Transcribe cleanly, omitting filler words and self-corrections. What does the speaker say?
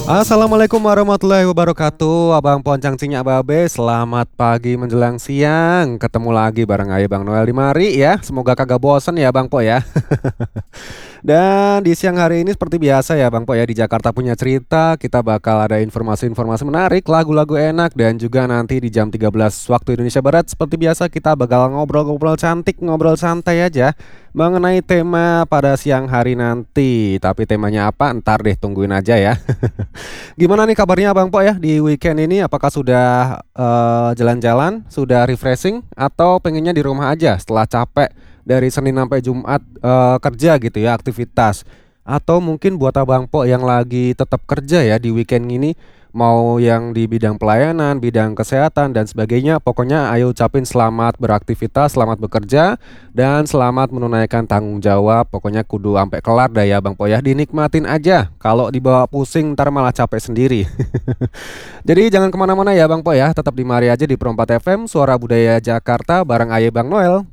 Assalamualaikum warahmatullahi wabarakatuh. Abang Poncang Cinya Babe, selamat pagi menjelang siang. Ketemu lagi bareng Aye Bang Noel di mari ya. Semoga kagak bosen ya Bang Po ya. Dan di siang hari ini seperti biasa ya Bang Po ya, di Jakarta punya cerita. Kita bakal ada informasi-informasi menarik, lagu-lagu enak, dan juga nanti di jam 13 waktu Indonesia Barat seperti biasa kita bakal ngobrol-ngobrol cantik, ngobrol santai aja mengenai tema pada siang hari nanti. Tapi temanya apa? Ntar deh, tungguin aja ya. Gimana nih kabarnya Bang Po ya di weekend ini? Apakah sudah jalan-jalan, sudah refreshing, atau pengennya di rumah aja setelah capek dari Senin sampai Jumat kerja gitu ya, aktivitas? Atau mungkin buat Abang Po yang lagi tetap kerja ya di weekend ini, mau yang di bidang pelayanan, bidang kesehatan dan sebagainya, pokoknya ayo ucapin selamat beraktivitas, selamat bekerja, dan selamat menunaikan tanggung jawab. Pokoknya kudu sampai kelar dah ya Bang Po ya, dinikmatin aja. Kalau dibawa pusing ntar malah capek sendiri. Jadi jangan kemana-mana ya Bang Po ya, tetap di mari aja di Pro 4 FM, Suara Budaya Jakarta bareng Aye Bang Noel.